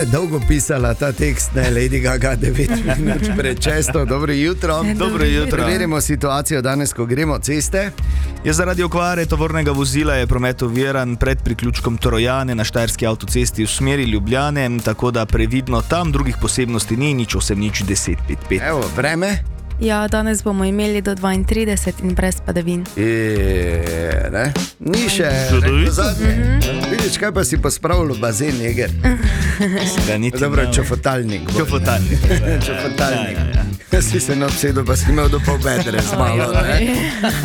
dolgo pisala ta tekst, ne, Lady Gaga, 9 minut pred 6. Dobro jutro. Dobro jutro. Preverimo situacijo danes, ko gremo ceste. Zaradi okvare tovornega vozila je promet oviran pred priključkom Trojane na Štajerski avtocesti v smeri Ljubljane, tako da previdno tam, drugih posebnosti ni, nič 8, nič 10, 5, 5. Evo, vreme. Ja, danes bomo imeli do 32 in brez padavin. Ne? Ni še zadnje. Vidiš, kaj pa si pospravil v bazen, Jeger? Dobro, čofotalnik. Čofotalnik. Si se obsedel, pa si imel do pol bedre z malo, ne?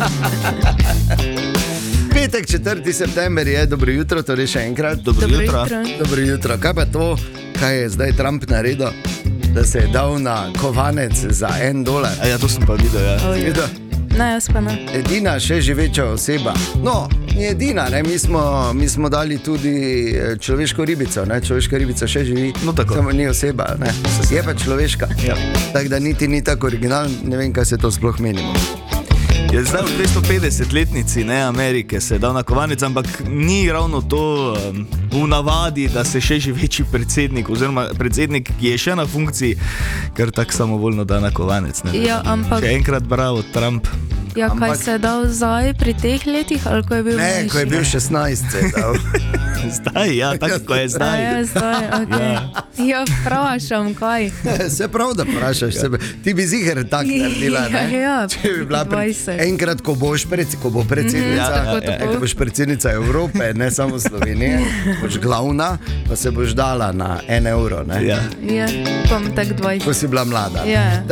Petek, 4. september je, dobro jutro, torej še enkrat. Dobro jutro. Dobro jutro. Kaj pa to, kaj je zdaj Trump naredil? Da se je dal na kovanec za $1. Ja, to sem pa videl, ja. Ne, jaz pa ne. Edina še živeča oseba. No, ni edina, ne? Mi smo dali tudi človeško ribico, ne? Človeška ribica še živi, no, tako. Samo ni oseba, ne? Je pa človeška. Ja. Tako da niti ni tako original, ne vem, kaj se to sploh menimo. Je zdaj v 250-letnici Amerike se je dal na kovanec, ampak ni ravno to v navadi, da se še živeči predsednik, oziroma predsednik, ki je še na funkciji, ker tako samovoljno da na kovanec. Ne? Ja, ampak... Še enkrat bravo, Trump. Ja, kaj se je dal zdaj pri teh letih, ali ko je bil... Ne, ko je bil 16, se je dal. Zdaj, ja, tako ko je zdaj. Ja, zdaj, okej. Ja, vprašam, kaj? Se prav, da vprašaš sebe. Ti bi ziher tak naredila, ne? Ja, če bi bila enkrat, ko bo predsednica, ko boš predsednica Evrope, ne samo Slovenije, boš glavna, pa se boš dala na €1, ne? Ja, bom tak 20. Ko si bila mlada. Ja.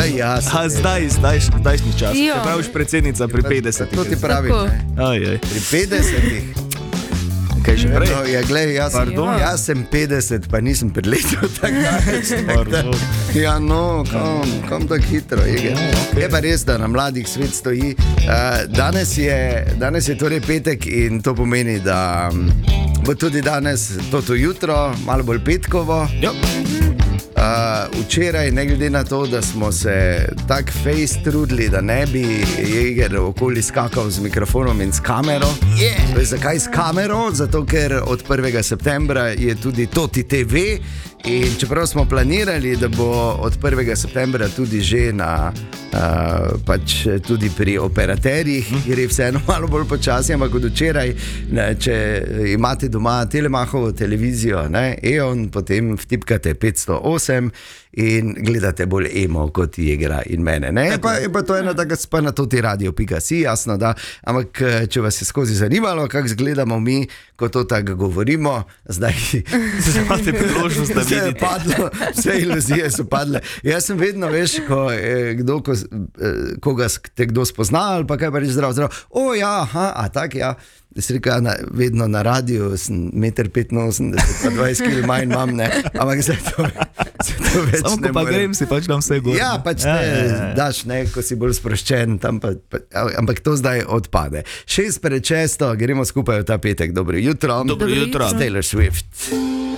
Zdajšnji čas. Če praviš predsednica pri 50. To ti pravi, ne? Pri 50. Kaj že prej? No, ja, glej, jaz sem 50, pa nisem preletel tako. Ja, no, kam tako hitro, Jeger. Je pa res, da na mladih svet stoji. Danes je torej petek in to pomeni, da bo tudi danes toto jutro malo bolj petkovo. Ja. Včeraj, ne glede na to, da smo se tak fejs trudili, da ne bi Jeger okoli skakal z mikrofonom in s kamero. Zakaj s kamero? Zato, ker od 1. septembra je tudi Toti TV in čeprav smo planirali, da bo od 1. septembra tudi že na pač tudi pri operaterjih, ker je vseeno malo bolj počasi, ampak od včeraj, če imate doma Telemachovo televizijo, ne, EON, potem vtipkate 508 in gledate bolj emo kot Jegera in mene. Ne? Je pa to ena taka pa na Toti radio.si, jasno, da, ampak če vas je skozi zanimalo, kako izgledamo mi, ko to tako govorimo, zdaj se imate priložnost, da vidite. Vse iluzije so padle. Jaz sem vedno, veš, koga te kdo spozna, ali pa kaj pa reči zdrav. O ja, tak ja. Jaz rekel, vedno na radiju sem 1,85 m, pa 20 kg manj imam, ne. Ampak se to več samo ne more. Samo ko pa grem, si pač dam vse gor. Ja, pač daš, ne, ko si bolj sproščen, tam ampak to zdaj odpade. 5:06, gremo skupaj v ta petek. Dobro jutro. Dobro jutro. Taylor Swift.